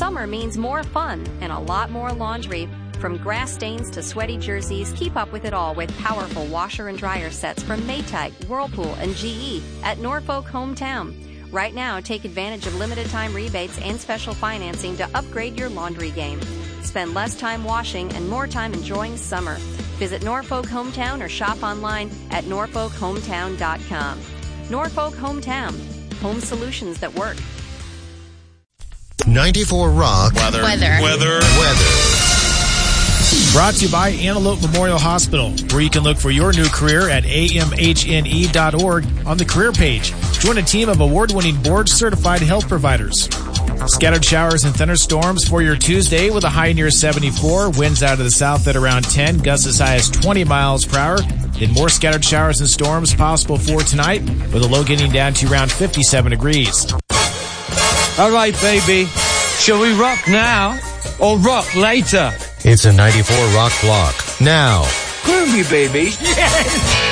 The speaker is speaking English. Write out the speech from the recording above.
Summer means more fun and a lot more laundry. From grass stains to sweaty jerseys, keep up with it all with powerful washer and dryer sets from Maytag, Whirlpool, and GE at Norfolk Hometown. Right now, take advantage of limited time rebates and special financing to upgrade your laundry game. Spend less time washing and more time enjoying summer. Visit Norfolk Hometown or shop online at norfolkhometown.com. Norfolk Hometown. Home solutions that work. 94 Rock. Weather. Brought to you by Antelope Memorial Hospital, where you can look for your new career at amhne.org on the career page. Join a team of award-winning board-certified health providers. Scattered showers and thunderstorms for your Tuesday with a high near 74. Winds out of the south at around 10. Gusts as high as 20 miles per hour. Then more scattered showers and storms possible for tonight, with a low getting down to around 57 degrees. All right, baby. Shall we rock now or rock later? It's a 94 Rock block. Now. Groovy, baby. Yes!